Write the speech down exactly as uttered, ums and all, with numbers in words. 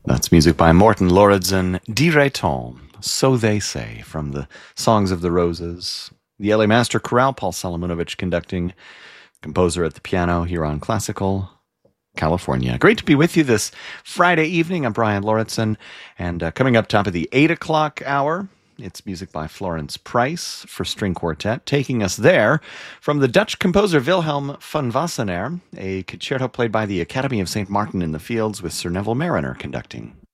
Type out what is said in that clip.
That's music by Morten Lauridsen, Dirait-on, So They Say, from the Songs of the Roses. The L A Master Chorale, Paul Solomonovich conducting, composer at the piano here on Classical California. Great to be with you this Friday evening. I'm Brian Lauritsen, and uh, coming up top of the eight o'clock hour, it's music by Florence Price for string quartet, taking us there from the Dutch composer Wilhelm van Wassenaar, a concerto played by the Academy of Saint Martin in the Fields with Sir Neville Marriner conducting.